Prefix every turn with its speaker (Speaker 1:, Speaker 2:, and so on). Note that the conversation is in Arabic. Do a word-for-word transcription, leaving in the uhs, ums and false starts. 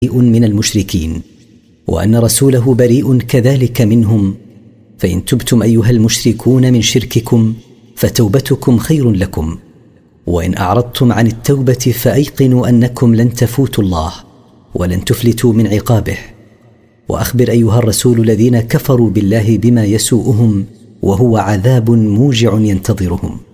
Speaker 1: من المشركين، وأن رسوله بريء كذلك منهم. فإن تبتم أيها المشركون من شرككم فتوبتكم خير لكم، وإن أعرضتم عن التوبة فأيقنوا أنكم لن تفوتوا الله ولن تفلتوا من عقابه. وأخبر أيها الرسول الذين كفروا بالله بما يسوءهم، وهو عذاب موجع ينتظرهم.